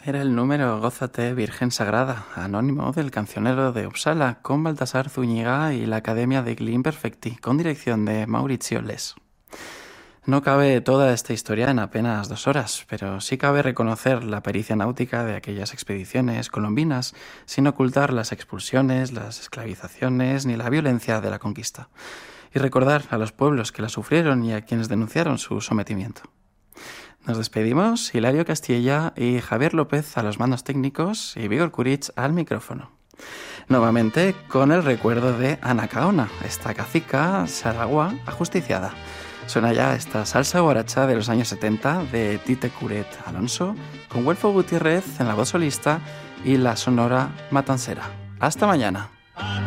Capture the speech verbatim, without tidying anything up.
Era el número Gózate Virgen Sagrada, anónimo del Cancionero de Uppsala, con Baltasar Zúñiga y la Academia de Glim Perfecti, con dirección de Maurizio Les. No cabe toda esta historia en apenas dos horas, pero sí cabe reconocer la pericia náutica de aquellas expediciones colombinas, sin ocultar las expulsiones, las esclavizaciones ni la violencia de la conquista, y recordar a los pueblos que la sufrieron y a quienes denunciaron su sometimiento. Nos despedimos, Hilario Castilla y Javier López a los mandos técnicos y Vigor Kurich al micrófono. Nuevamente con el recuerdo de Anacaona, esta cacica saragua ajusticiada. Suena ya esta salsa guaracha de los años setenta de Tite Curet Alonso, con Güelfo Gutiérrez en la voz solista y la sonora matancera. ¡Hasta mañana!